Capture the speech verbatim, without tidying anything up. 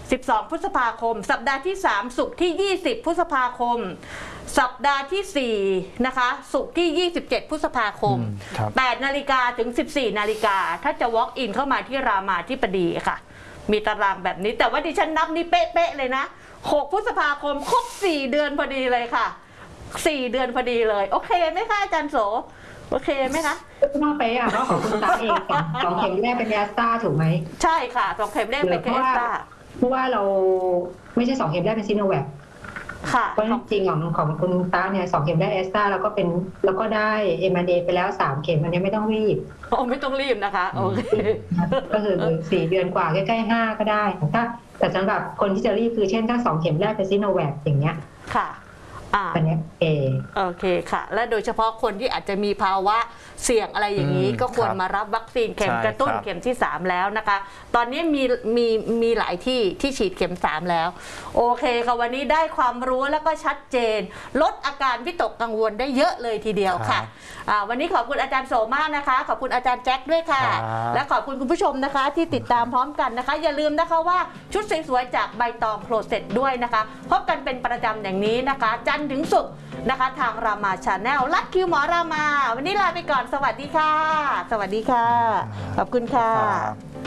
สิบสองพฤษภาคมสัปดาห์ที่สามศุกร์ที่ยี่สิบพฤษภาคมสัปดาห์ที่สี่นะคะศุกร์ที่ยี่สิบเจ็ดพฤษภาคมแปดนาฬิกาถึงสิบสี่นาฬิกาถ้าจะ walk in เข้ามาที่รามาธิบดีค่ะมีตารางแบบนี้แต่ว่าดิฉันนับนี่เป๊ะๆเลยนะหกพฤษภาคมครบสี่เดือนพอดีเลยค่ะสี่เดือนพอดีเลยโอเคไหมคะอาจารย์โสโอเคไหมคะน่าไปอ่ะเพราะของคุณตาเองสองเข็มแรกเป็นแอสตราถูกไหมใช่ค่ะสองเข็มแรกเป็นแอสตราเพราะว่าเราไม่ใช่สองเข็มแรกเป็นซิโนแวคค่ะเพราะจริงของของคุณตาเนี่ยสองเข็มได้แอสตราแล้วก็เป็นแล้วก็ได้เอ็มอาร์เดไปแล้วสามเข็มมันยังไม่ต้องรีบโอ้ไม่ต้องรีบนะคะโอเคก็คือสี่เดือนกว่าใกล้ๆห้าก็ได้ถ้าแต่สำหรับคนที่จะรีบคือเช่นถ้าสองเข็มแรกเป็นซิโนแวคอย่างเงี้ยค่ะอันนี้เอโอเคค่ะและโดยเฉพาะคนที่อาจจะมีภาวะเสี่ยงอะไรอย่างนี้ก็ควรมารับวัคซีนเข็มกระตุ้นเข็มที่สามแล้วนะคะตอนนี้มีมีมีหลายที่ที่ฉีดเข็มสามแล้วโอเคค่ะวันนี้ได้ความรู้แล้วก็ชัดเจนลดอาการวิตกกังวลได้เยอะเลยทีเดียวค่ะวันนี้ขอบคุณอาจารย์โสมากนะคะขอบคุณอาจารย์แจ็คด้วยค่ะและขอบคุณคุณผู้ชมนะคะที่ติดตามพร้อมกันนะคะอย่าลืมนะคะว่าชุดสวยๆจากใบตองโคลเซ็ตด้วยนะคะพบกันเป็นประจำอย่างนี้นะคะจันทร์ถึงศุกร์นะคะทางรามาชาแนลลัดคิวหมอรามาวันนี้ลาไปก่อนสวัสดีค่ะสวัสดีค่ะขอบคุณค่ะ